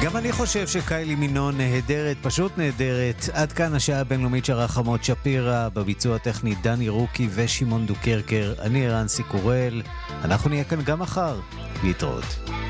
גם אני חושב שקיילי מינון נהדרת, פשוט נהדרת. עד כאן השעה הבינלאומית של רחמות שפירא, בביצוע הטכני דני רוקי ושמעון דוקרקר. אני ערן סיקורל, אנחנו נהיה כאן גם מחר. להתראות.